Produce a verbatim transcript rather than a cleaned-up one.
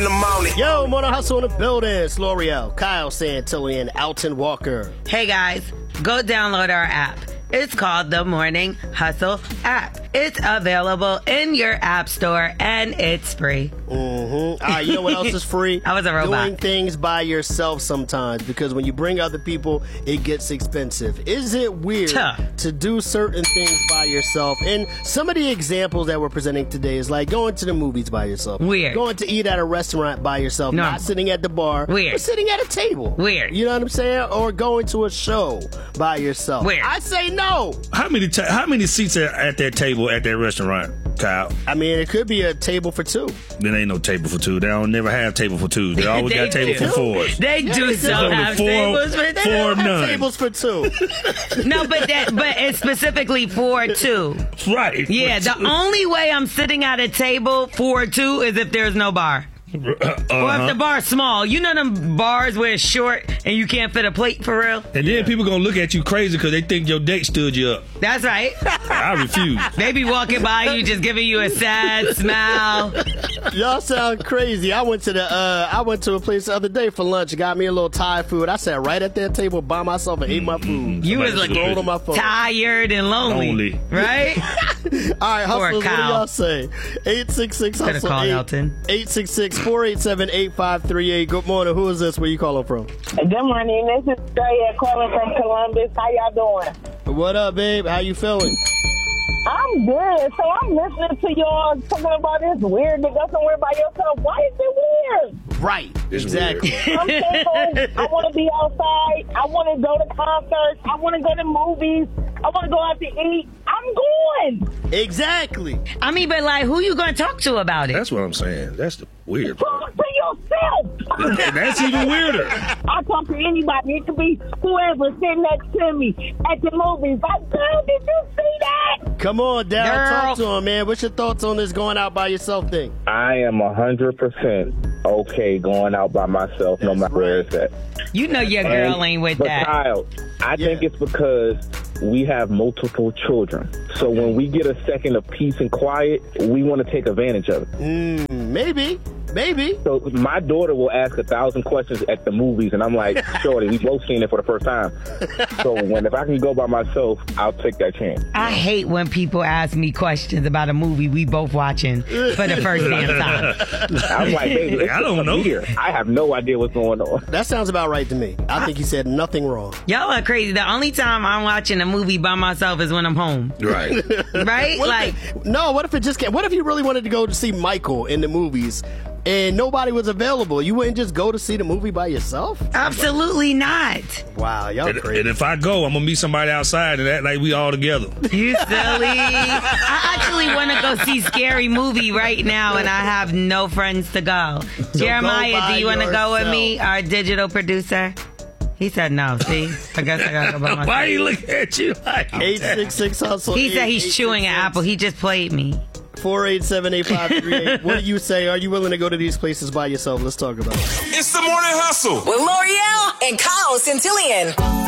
In the morning. Yo, Morning Hustle in the building. It's L'Oreal, Kyle Santillan, Alton Walker. Hey guys, go download our app. It's called the Morning Hustle app. It's available in your app store and it's free. Mm-hmm. All right, you know what else is free? I was a robot. Doing things by yourself sometimes, because when you bring other people, it gets expensive. Is it weird Tuh. to do certain things by yourself? And some of the examples that we're presenting today is like going to the movies by yourself. Weird. Going to eat at a restaurant by yourself. No. Not sitting at the bar. Weird. But sitting at a table. Weird. You know what I'm saying? Or going to a show by yourself. Weird. I say no. How many ta- how many seats are at that table at that restaurant, Kyle? I mean, it could be a table for two. There ain't no table for two. They don't never have table for two. They always They got table do. for fours. They Yeah, do they so do. have Four- tables for They four don't of have none. tables for two. No, but that but it's specifically for two. Right. Yeah, For the two. only way I'm sitting at a table for two is if there's no bar. Uh-huh. Or if the bar's small. You know them bars where it's short and you can't fit a plate for real? And then people gonna look at you crazy because they think your date stood you up. That's right. I refuse. They be walking by you just giving you a sad smile. Y'all sound crazy. I went to the uh, I went to a place the other day for lunch. Got me a little Thai food. I sat right at that table by myself and ate my food. You was Somebody like Rolled on my phone. tired and lonely. Lonely. Right? All right, hustlers, what do cow. y'all say? eight six six Coulda hustle called eight- Elton. eight six six, four eight seven, eight five three eight. Good morning. Who is this? Where you calling from? Good morning. This is Straya calling from Columbus. How y'all doing? What up, babe? How you feeling? I'm good. So I'm listening to y'all talking about this weird to go somewhere by yourself. Why is it weird? Right. It's Exactly. I'm single. I want to be outside. I want to go to concerts. I want to go to movies. I want to go out to eat. I'm going. Exactly. I mean, but like, who you gonna talk to about it? That's what I'm saying. That's the weird part. Talk to yourself. And that's even weirder. I talk to anybody. It could be whoever sitting next to me at the movies. Like, girl, did you see that? Come on, Dad. Girl. Talk to him, man. What's your thoughts on this going out by yourself thing? I am one hundred percent okay going out by myself, no matter where it's at. You know your girl And- ain't with but that. Kyle, I Yeah. think it's because we have multiple children. So when we get a second of peace and quiet, we want to take advantage of it. Mm, maybe. Maybe. So my daughter will ask a thousand questions at the movies, and I'm like, shorty, we both seen it for the first time. So when if I can go by myself, I'll take that chance. I hate when people ask me questions about a movie we both watching for the first damn time. I'm like, baby, it's I don't know. Here. I have no idea what's going on. That sounds about right to me. I think he said nothing wrong. Y'all are crazy. The only time I'm watching a movie by myself is when I'm home. Right. Right? What Like, if it- no, what if it just came? What if you really wanted to go to see Michael in the movies and nobody was available? You wouldn't just go to see the movie by yourself? absolutely not. Wow, y'all And, crazy. and if I go, I'm gonna meet somebody outside and act like we all together. You silly. I actually want to go see Scary Movie right now, and I have no friends to go. Jeremiah, by do you want to go with yourself. me, our digital producer? He said no. See? I guess I got to go by myself. Why he look at you like eight six six hustle. He said he's chewing an apple. He just played me. four eight seven, eight five three eight. What do you say? Are you willing to go to these places by yourself? Let's talk about it. It's the morning hustle. With L'Oreal and Kyle Santillan.